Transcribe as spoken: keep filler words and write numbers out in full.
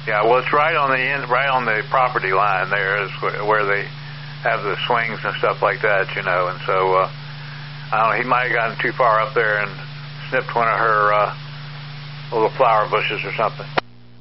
Yeah, well, it's right on the end, right on the property line. There is where they have the swings and stuff like that, you know. And so, uh, I don't know. He might have gotten too far up there and snipped one of her uh, little flower bushes or something.